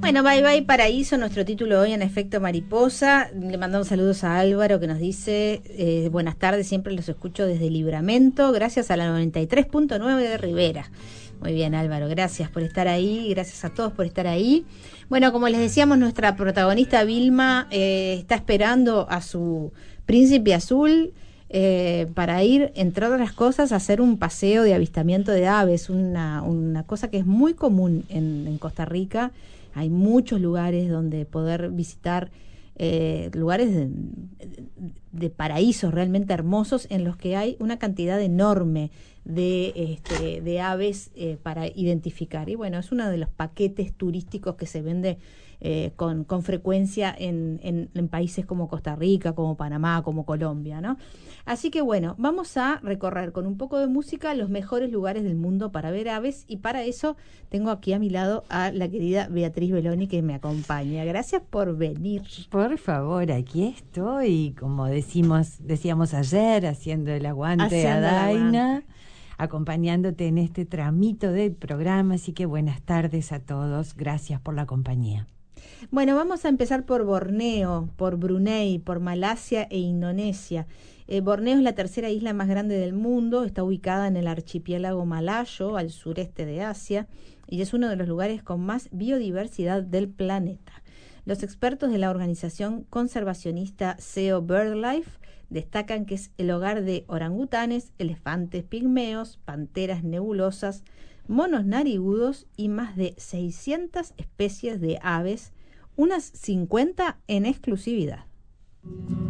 Bueno, Bye Bye Paraíso, nuestro título hoy en Efecto Mariposa. Le mandamos saludos a Álvaro que nos dice, buenas tardes, siempre los escucho desde Libramento, gracias a la 93.9 de Rivera. Muy bien, Álvaro, gracias por estar ahí, gracias a todos por estar ahí. Bueno, como les decíamos, nuestra protagonista Vilma está esperando a su príncipe azul para ir, entre otras cosas, a hacer un paseo de avistamiento de aves, una cosa que es muy común en Costa Rica. Hay muchos lugares donde poder visitar, lugares de paraísos realmente hermosos en los que hay una cantidad enorme de aves para identificar. Y bueno, es uno de los paquetes turísticos que se vende con frecuencia en países como Costa Rica, como Panamá, como Colombia, ¿no? Así que bueno, vamos a recorrer con un poco de música los mejores lugares del mundo para ver aves, y para eso tengo aquí a mi lado a la querida Beatriz Belloni, que me acompaña. Gracias por venir. Por favor, aquí estoy, como decíamos ayer, haciendo el aguante a Daina, acompañándote en este tramito del programa, así que buenas tardes a todos, gracias por la compañía. Bueno, vamos a empezar por Borneo, por Brunei, por Malasia e Indonesia. Borneo es la tercera isla más grande del mundo, está ubicada en el archipiélago malayo, al sureste de Asia, y es uno de los lugares con más biodiversidad del planeta. Los expertos de la organización conservacionista SEO BirdLife destacan que es el hogar de orangutanes, elefantes pigmeos, panteras nebulosas, monos narigudos y más de 600 especies de aves, unas 50 en exclusividad.